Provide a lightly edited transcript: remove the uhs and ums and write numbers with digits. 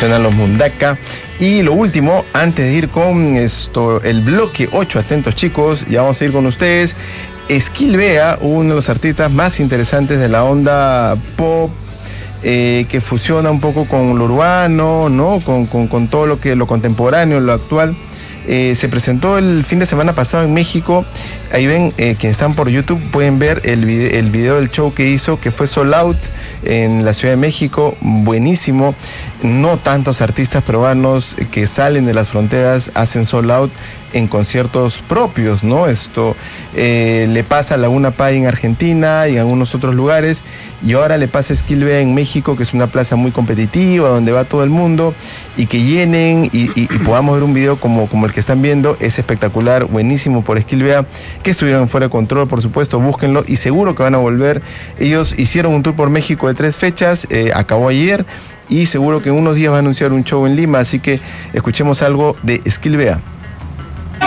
suenan los Mundaka. Y lo último, antes de ir con el bloque 8, atentos chicos, ya vamos a ir con ustedes. Esquilvea, uno de los artistas más interesantes de la onda pop, que fusiona un poco con lo urbano, ¿no? Con todo lo contemporáneo, lo actual. Se presentó el fin de semana pasado en México. Ahí ven, quienes están por YouTube pueden ver el video del show que hizo, que fue Sold Out en la Ciudad de México. Buenísimo. No tantos artistas peruanos que salen de las fronteras hacen Sold Out en conciertos propios, ¿no? Le pasa a Laguna Pai en Argentina y en algunos otros lugares, y ahora le pasa a Esquilvea en México, que es una plaza muy competitiva donde va todo el mundo, y que llenen y podamos ver un video como el que están viendo. Es espectacular, buenísimo por Esquilvea, que estuvieron fuera de control, por supuesto. Búsquenlo y seguro que van a volver. Ellos hicieron un tour por México de 3 fechas, acabó ayer, y seguro que en unos días va a anunciar un show en Lima, así que escuchemos algo de Esquilvea.